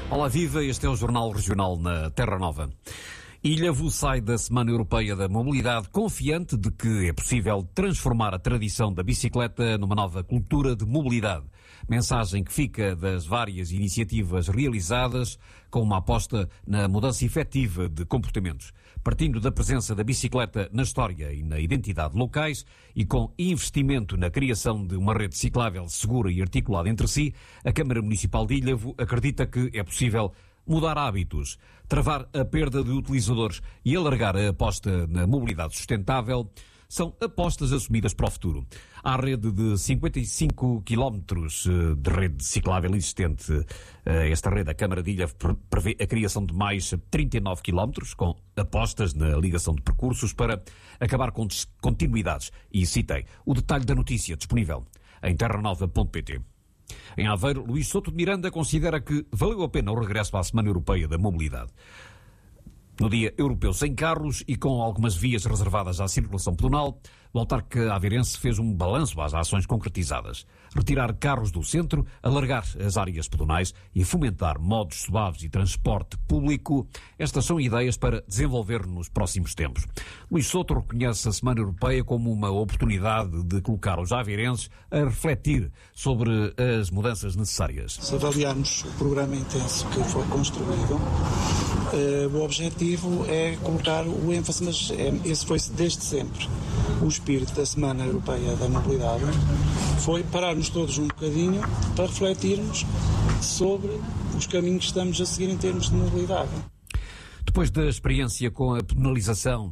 Olá, viva! Este é o Jornal Regional na Terra Nova. Ilhavo sai da Semana Europeia da Mobilidade confiante de que é possível transformar a tradição da bicicleta numa nova cultura de mobilidade. Mensagem que fica das várias iniciativas realizadas com uma aposta na mudança efetiva de comportamentos. Partindo da presença da bicicleta na história e na identidade locais e com investimento na criação de uma rede ciclável segura e articulada entre si, a Câmara Municipal de Ilhavo acredita que é possível mudar hábitos, travar a perda de utilizadores e alargar a aposta na mobilidade sustentável são apostas assumidas para o futuro. À rede de 55 km de rede ciclável existente, esta rede, a Câmara de Ilhavo prevê a criação de mais 39 km, com apostas na ligação de percursos para acabar com descontinuidades. E citei o detalhe da notícia disponível em terranova.pt. Em Aveiro, Luís Souto de Miranda considera que valeu a pena o regresso à Semana Europeia da Mobilidade. No Dia Europeu sem carros e com algumas vias reservadas à circulação pedonal, o autarca aveirense fez um balanço às ações concretizadas. Retirar carros do centro, alargar as áreas pedonais e fomentar modos suaves e transporte público. Estas são ideias para desenvolver nos próximos tempos. Luís Souto reconhece a Semana Europeia como uma oportunidade de colocar os aveirenses a refletir sobre as mudanças necessárias. Se avaliarmos o programa intenso que foi construído, o objetivo é colocar o ênfase, mas esse foi desde sempre o espírito da Semana Europeia da Mobilidade, foi pararmos todos um bocadinho para refletirmos sobre os caminhos que estamos a seguir em termos de mobilidade. Depois da experiência com a pedonalização,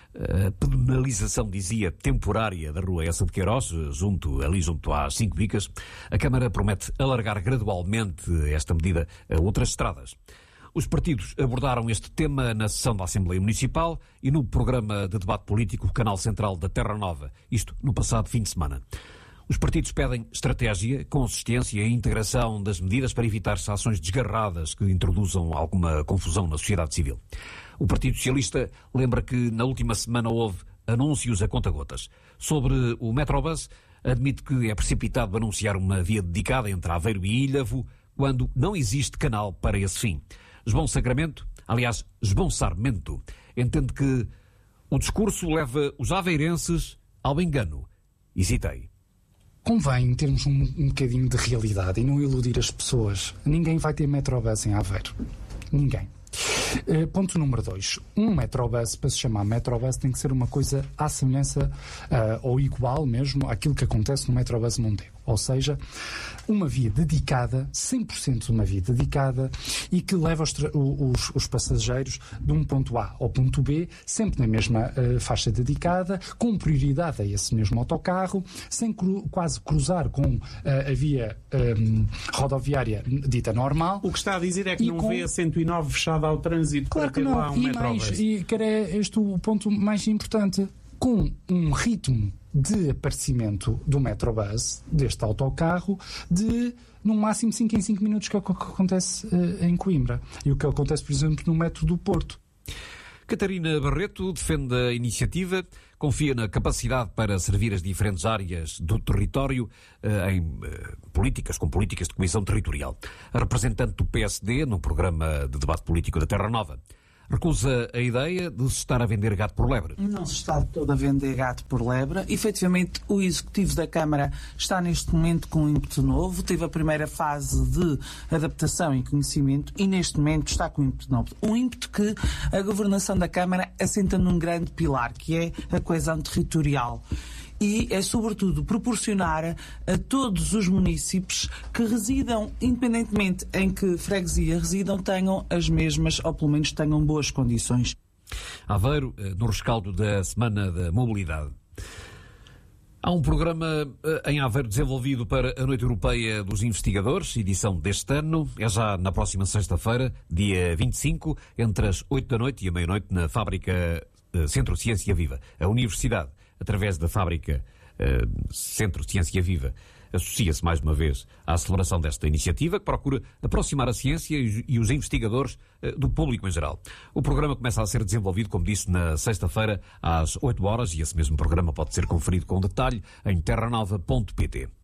dizia, temporária da rua Essa de Queiroz, ali junto às 5 bicas, a Câmara promete alargar gradualmente esta medida a outras estradas. Os partidos abordaram este tema na sessão da Assembleia Municipal e no programa de debate político Canal Central da Terra Nova, isto no passado fim de semana. Os partidos pedem estratégia, consistência e integração das medidas para evitar ações desgarradas que introduzam alguma confusão na sociedade civil. O Partido Socialista lembra que na última semana houve anúncios a conta-gotas. Sobre o Metrobus, admite que é precipitado anunciar uma via dedicada entre Aveiro e Ilhavo quando não existe canal para esse fim. João Sarmento, entende que o discurso leva os aveirenses ao engano. E citei. Convém termos um bocadinho de realidade e não iludir as pessoas. Ninguém vai ter Metrobus em Aveiro. Ninguém. Ponto número 2. Um Metrobus, para se chamar Metrobus, tem que ser uma coisa à semelhança ou igual mesmo àquilo que acontece no Metrobus Mondego. Ou seja, uma via dedicada, 100% uma via dedicada e que leva os passageiros de um ponto A ao ponto B, sempre na mesma faixa dedicada, com prioridade a esse mesmo autocarro, sem quase cruzar com a via rodoviária dita normal. O que está a dizer é que não vê a 109 fechada ao trânsito, claro, para ter lá um Metrobus. E que era este o ponto mais importante. Com um ritmo de aparecimento do Metrobus, deste autocarro, de no máximo 5 em 5 minutos, que é o que acontece em Coimbra. E o que acontece, por exemplo, no metro do Porto. Catarina Barreto defende a iniciativa, confia na capacidade para servir as diferentes áreas do território com políticas de coesão territorial. A representante do PSD, no programa de debate político da Terra Nova, recusa a ideia de se estar a vender gato por lebre. Não se está todo a vender gato por lebre. Efetivamente, o Executivo da Câmara está neste momento com um ímpeto novo. Teve a primeira fase de adaptação e conhecimento e neste momento está com um ímpeto novo. Um ímpeto que a Governação da Câmara assenta num grande pilar, que é a coesão territorial. E é, sobretudo, proporcionar a todos os municípios que residam, independentemente em que freguesia residam, tenham as mesmas, ou pelo menos tenham boas condições. Aveiro, no rescaldo da Semana da Mobilidade. Há um programa em Aveiro desenvolvido para a Noite Europeia dos Investigadores, edição deste ano. É já na próxima sexta-feira, dia 25, entre as 8 da noite e a meia-noite, na fábrica Centro Ciência Viva. A Universidade, através da fábrica Centro Ciência Viva, associa-se mais uma vez à celebração desta iniciativa que procura aproximar a ciência e os investigadores do público em geral. O programa começa a ser desenvolvido, como disse, na sexta-feira às 8 horas e esse mesmo programa pode ser conferido com detalhe em terranova.pt.